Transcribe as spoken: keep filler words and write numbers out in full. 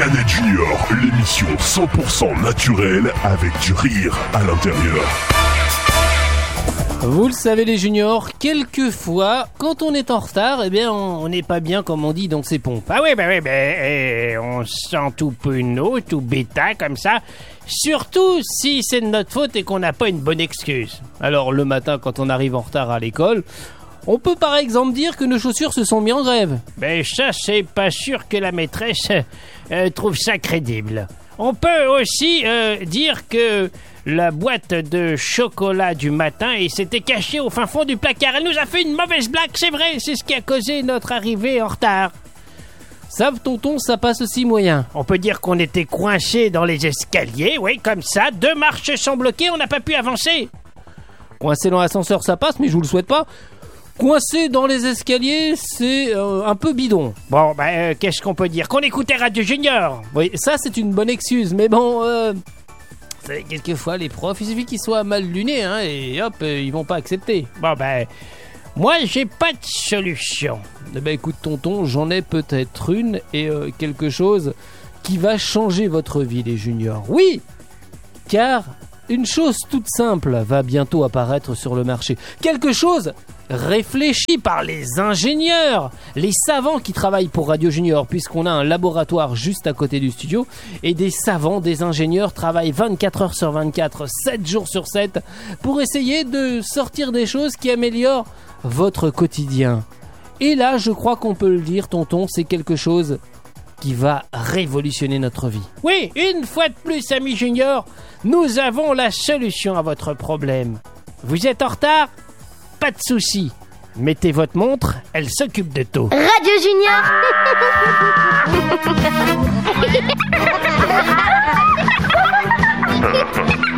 Planète Junior, l'émission cent pour cent naturelle avec du rire à l'intérieur. Vous le savez les juniors, quelquefois, quand on est en retard, eh bien on n'est pas bien comme on dit dans ses pompes. Ah oui, bah oui, bah, eh, on se sent tout penaud, tout bêta comme ça. Surtout si c'est de notre faute et qu'on n'a pas une bonne excuse. Alors le matin quand on arrive en retard à l'école, on peut par exemple dire que nos chaussures se sont mis en grève. Ben ça, c'est pas sûr que la maîtresse euh, trouve ça crédible. On peut aussi euh, dire que la boîte de chocolat du matin et s'était cachée au fin fond du placard. Elle nous a fait une mauvaise blague, c'est vrai, c'est ce qui a causé notre arrivée en retard. Ça, tonton, ça passe aussi moyen. On peut dire qu'on était coincé dans les escaliers, oui, comme ça. Deux marches sont bloquées, on n'a pas pu avancer. Coincé dans l'ascenseur, ça passe, mais je vous le souhaite pas. Coincé dans les escaliers, c'est euh, un peu bidon. Bon, bah, euh, qu'est-ce qu'on peut dire? Qu'on écoutait Radio Junior. Oui, ça, c'est une bonne excuse, mais bon... Euh... Vous savez, quelquefois, les profs, il suffit qu'ils soient mal lunés, hein, et hop, euh, ils vont pas accepter. Bon, ben, moi, j'ai pas de solution. Eh ben, écoute, tonton, j'en ai peut-être une, et euh, quelque chose qui va changer votre vie, les juniors. Oui, car une chose toute simple va bientôt apparaître sur le marché. Quelque chose réfléchi par les ingénieurs, les savants qui travaillent pour Radio Junior, puisqu'on a un laboratoire juste à côté du studio, et des savants, des ingénieurs travaillent vingt-quatre heures sur vingt-quatre, sept jours sur sept, pour essayer de sortir des choses qui améliorent votre quotidien. Et là, je crois qu'on peut le dire, tonton, c'est quelque chose qui va révolutionner notre vie. Oui, une fois de plus, amis juniors, nous avons la solution à votre problème. Vous êtes en retard ? Pas de souci. Mettez votre montre, elle s'occupe de tout. Radio Junior.